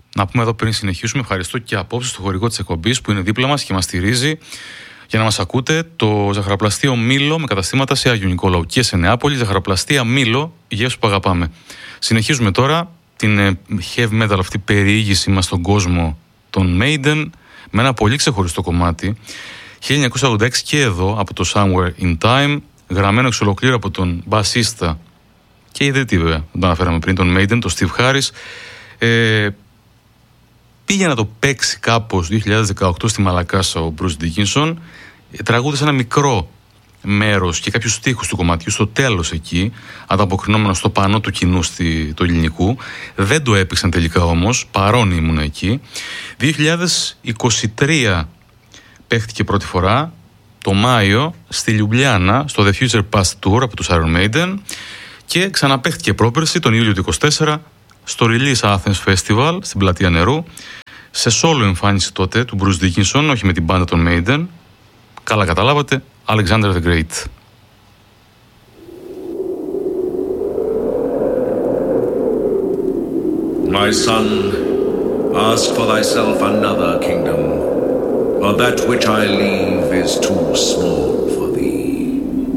Να πούμε εδώ πριν συνεχίσουμε, ευχαριστώ και απόψε στο χορηγό της εκπομπής που είναι δίπλα μας και μας στηρίζει για να μας ακούτε, το ζαχαροπλαστείο Μήλο με καταστήματα σε Άγιο Νικόλαο και σε Νεάπολη. Ζαχαροπλαστεία Μήλο, η γεύση που αγαπάμε. Συνεχίζουμε τώρα την heavy metal αυτή περιήγηση μας στον κόσμο των Maiden με ένα πολύ ξεχωριστό κομμάτι 1986 και εδώ από το Somewhere in Time, γραμμένο εξ ολοκλήρου από τον μπασίστα και ιδρυτή βέβαια, το αναφέραμε πριν, τον Maiden, τον Steve Harris. Πήγε να το παίξει κάπως 2018 στη Μαλακάσα ο Bruce Dickinson, τραγούδισε ένα μικρό μέρος και κάποιους στίχους του κομματιού στο τέλος εκεί, ανταποκρινόμενο στο πανό του κοινού του ελληνικού. Δεν το έπαιξαν τελικά όμως, παρόν ήμουν εκεί. 2023 παίχτηκε πρώτη φορά το Μάιο στη Λιουμπλιάνα στο The Future Past Tour από τους Iron Maiden και ξαναπαίχτηκε πρόπερση τον Ιούλιο του 2024 στο Release Athens Festival στην Πλατεία Νερού, σε solo εμφάνιση τότε του Bruce Dickinson, όχι με την μπάντα των Maiden. Καλά καταλάβατε, Alexander the Great. My son, ask for thyself another kingdom, for that which I leave is too small.